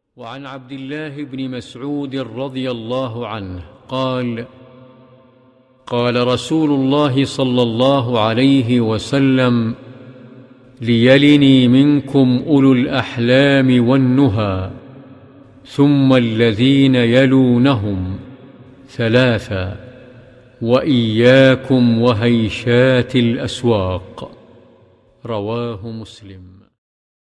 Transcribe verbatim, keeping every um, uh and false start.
وعن عبد الله بن مسعود رضي الله عنه قال: قال رسول الله صلى الله عليه وسلم: ليلني منكم أولو الأحلام والنهى، ثم الذين يلونهم، ثلاثا: وإياكم وهيشات الأسواق. رواه مسلم.